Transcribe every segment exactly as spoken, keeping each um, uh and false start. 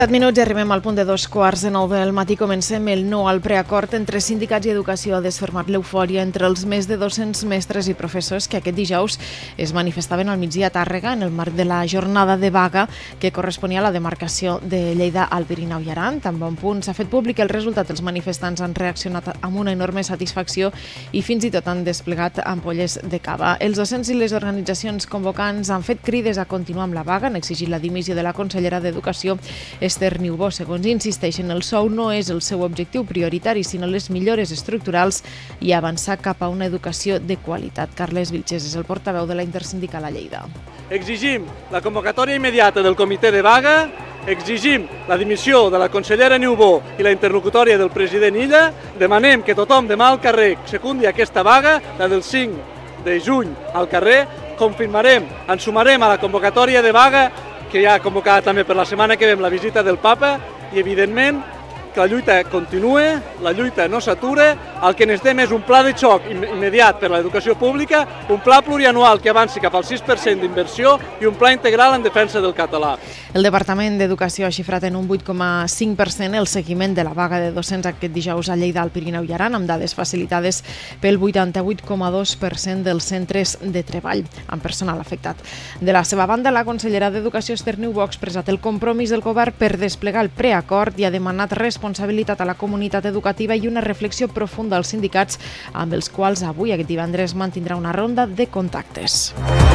set minuts i arribem al punt de dos quarts de nou del matí. Comencem el no al preacord entre sindicats i educació. Ha desfermat l'eufòria entre els més de dos-cents mestres i professors que aquest dijous es manifestaven al migdia a Tàrrega en el marc de la jornada de vaga que corresponia a la demarcació de Lleida al Pirineu i Aran. Tan bon punt s'ha fet públic el resultat. Els manifestants han reaccionat amb una enorme satisfacció i fins i tot han desplegat ampolles de cava. Els docents i les organitzacions convocants han fet crides a continuar amb la vaga, han exigit la dimissió de la consellera d'Educació, Esther Niubó. Segons insisteixen, el sou no és el seu objectiu prioritari, sinó les millores estructurals i avançar cap a una educació de qualitat. Carles Vilches és el portaveu de la Intersindical a Lleida. Exigim la convocatòria immediata del comitè de vaga, exigim la dimissió de la consellera Niubó i la interlocutòria del president Illa, demanem que tothom demà al carrer secundi aquesta vaga, la del cinc de juny al carrer, confirmarem, ens sumarem a la convocatòria de vaga que ja ha convocat també per la setmana que ve amb la visita del Papa i, evidentment, que la lluita continua, la lluita no s'atura, el que necessitem és un pla de xoc immediat per a l'educació pública, un pla plurianual que avanci cap al sis per cent d'inversió i un pla integral en defensa del català. El Departament d'Educació ha xifrat en un vuit coma cinc per cent el seguiment de la vaga de docents aquest dijous a Lleida, al Pirineu i Aran, amb dades facilitades pel vuitanta-vuit coma dos per cent dels centres de treball amb personal afectat. De la seva banda, la consellera d'Educació, Esther Niubó, ha expressat el compromís del govern per desplegar el preacord i ha demanat responsabilitat a la comunitat educativa i una reflexió profunda als sindicats, amb els quals avui, aquest divendres, mantindrà una ronda de contactes.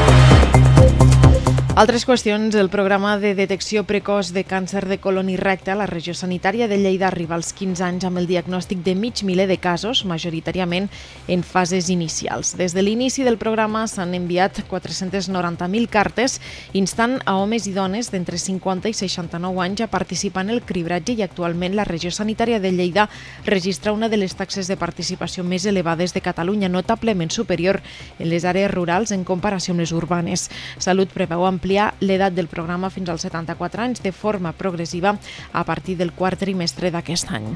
Altres qüestions. El programa de detecció precoç de càncer de colon i recte a la regió sanitària de Lleida arriba als quinze anys amb el diagnòstic de mig miler de casos, majoritàriament en fases inicials. Des de l'inici del programa s'han enviat quatre-cents noranta mil cartes instant a homes i dones d'entre cinquanta i seixanta-nou anys a participar en el cribratge i actualment la regió sanitària de Lleida registra una de les taxes de participació més elevades de Catalunya, notablement superior en les àrees rurals en comparació amb les urbanes. Salut preveu ampliar l'edat del programa fins als setanta-quatre anys de forma progressiva a partir del quart trimestre d'aquest any.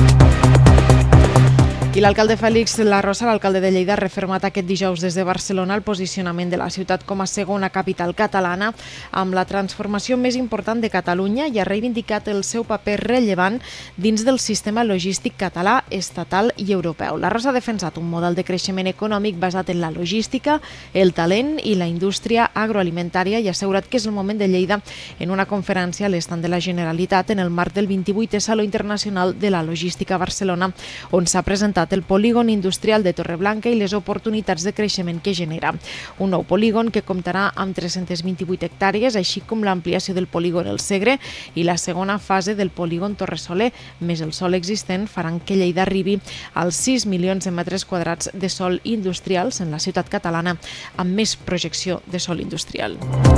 I l'alcalde Félix Larrosa, l'alcalde de Lleida, ha refermat aquest dijous des de Barcelona el posicionament de la ciutat com a segona capital catalana amb la transformació més important de Catalunya i ha reivindicat el seu paper rellevant dins del sistema logístic català, estatal i europeu. Larrosa ha defensat un model de creixement econòmic basat en la logística, el talent i la indústria agroalimentària i ha assegurat que és el moment de Lleida en una conferència a l'estand de la Generalitat en el marc del vint-i-vuitè Saló Internacional de la Logística a Barcelona, on s'ha presentat el polígon industrial de Torreblanca i les oportunitats de creixement que genera. Un nou polígon que comptarà amb tres-centes vint-i-vuit hectàrees, així com l'ampliació del polígon El Segre i la segona fase del polígon Torresoler, més el sòl existent, faran que Lleida arribi als sis milions de metres quadrats de sòl industrials en la ciutat catalana amb més projecció de sòl industrial.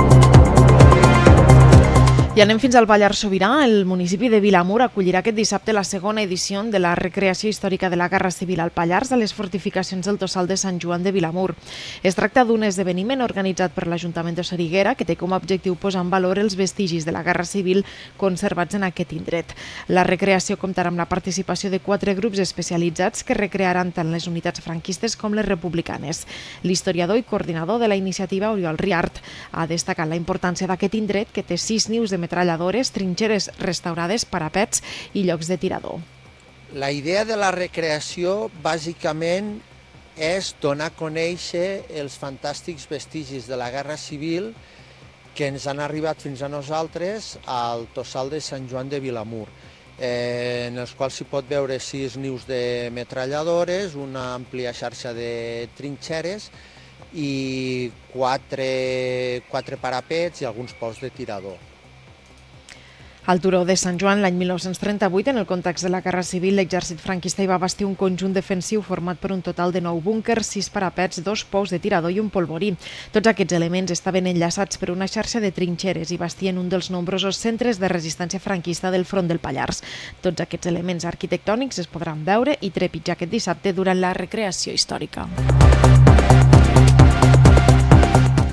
I anem fins al Pallars Sobirà. El municipi de Vilamur acollirà aquest dissabte la segona edició de la recreació històrica de la Guerra Civil al Pallars a les fortificacions del Tossal de Sant Joan de Vilamur. Es tracta d'un esdeveniment organitzat per l'Ajuntament de Soriguera que té com a objectiu posar en valor els vestigis de la Guerra Civil conservats en aquest indret. La recreació comptarà amb la participació de quatre grups especialitzats que recrearan tant les unitats franquistes com les republicanes. L'historiador i coordinador de la iniciativa, Oriol Riart, ha destacat la importància d'aquest indret que té sis nius de metralladores, trinxeres restaurades, parapets i llocs de tirador. La idea de la recreació bàsicament és donar a conèixer els fantàstics vestigis de la Guerra Civil que ens han arribat fins a nosaltres al Tossal de Sant Joan de Vilamur, eh, en els quals s'hi pot veure sis nius de metralladores, una àmplia xarxa de trinxeres i quatre, quatre parapets i alguns pous de tirador. Al turó de Sant Joan, l'any mil nou-cents trenta-vuit, en el context de la Guerra Civil, l'exèrcit franquista hi va bastir un conjunt defensiu format per un total de nou búnquers, sis parapets, dos pous de tirador i un polvorí. Tots aquests elements estaven enllaçats per una xarxa de trinxeres i bastien un dels nombrosos centres de resistència franquista del front del Pallars. Tots aquests elements arquitectònics es podran veure i trepitjar aquest dissabte durant la recreació històrica.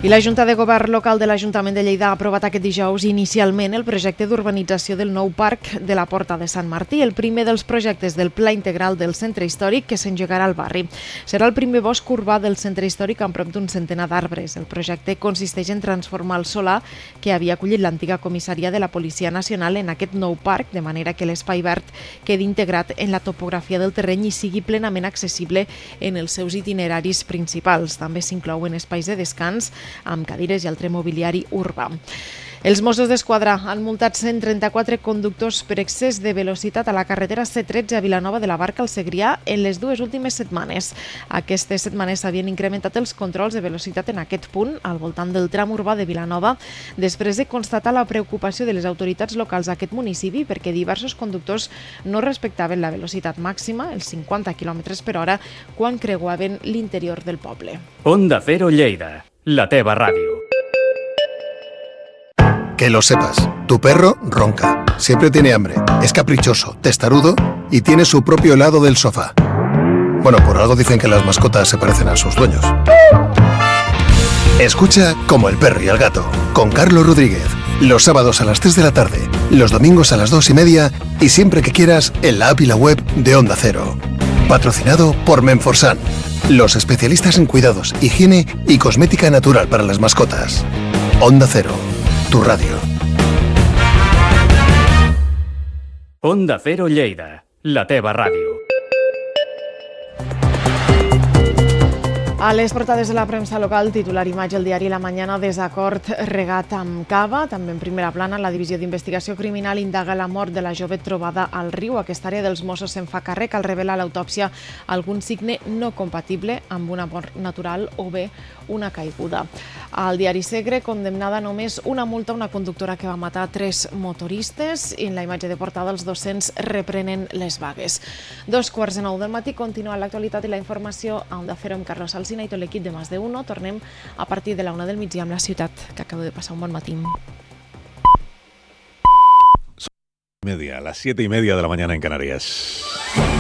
I la Junta de Govern Local de l'Ajuntament de Lleida ha aprovat aquest dijous inicialment el projecte d'urbanització del nou parc de la Porta de Sant Martí, el primer dels projectes del Pla Integral del Centre Històric que s'engegarà al barri. Serà el primer bosc urbà del centre històric amb prop d'un centenar d'arbres. El projecte consisteix en transformar el solar que havia acollit l'antiga comissaria de la Policia Nacional en aquest nou parc, de manera que l'espai verd quedi integrat en la topografia del terreny i sigui plenament accessible en els seus itineraris principals. També s'inclouen espais de descans amb cadires i altre mobiliari urbà. Els Mossos d'Esquadra han multat cent trenta-quatre conductors per excés de velocitat a la carretera C tretze a Vilanova de la Barca al Segrià en les dues últimes setmanes. Aquestes setmanes s'havien incrementat els controls de velocitat en aquest punt, al voltant del tram urbà de Vilanova, després de constatar la preocupació de les autoritats locals a aquest municipi perquè diversos conductors no respectaven la velocitat màxima, els cinquanta quilòmetres per hora, quan creuaven l'interior del poble. Onda Cero Lleida, la teva ràdio. Que lo sepas, tu perro ronca, siempre tiene hambre, es caprichoso, testarudo y tiene su propio helado del sofá. Bueno, por algo dicen que las mascotas se parecen a sus dueños. Escucha Como el perro y el gato, con Carlos Rodríguez, los sábados a las tres de la tarde, los domingos a las dos y media y siempre que quieras en la app y la web de Onda Cero. Patrocinado por Menforsan, los especialistas en cuidados, higiene y cosmética natural para las mascotas. Onda Cero, tu radio. Onda Cero Lleida, la teva ràdio. A les portades de la premsa local, titular imatge el diari La Mañana, desacord regat amb cava. També en primera plana, la Divisió d'Investigació Criminal indaga la mort de la jove trobada al riu. Aquesta àrea dels Mossos se'n fa càrrec al revelar a l'autòpsia algun signe no compatible amb una mort natural o bé una caiguda. Al diari Segre, condemnada només una multa a una conductora que va matar tres motoristes, i en la imatge de portada els docents reprenen les vagues. Dos quarts de nou del matí, continua l'actualitat i la informació a Onda Cero amb Carlos Alsina i tot l'equip de Más de Uno. Tornem a partir de la una del migdia amb la ciutat, que acabo de passar un bon matí. Media, las siete y media de la mañana en Canarias.